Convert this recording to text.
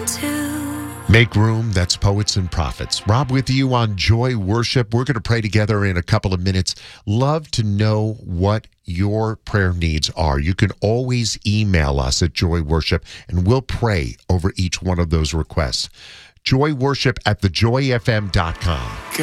Make room, that's Poets and Prophets. Rob with you on Joy Worship. We're going to pray together in a couple of minutes. Love to know what your prayer needs are. You can always email us at Joy Worship, and we'll pray over each one of those requests. Joy Worship at thejoyfm.com.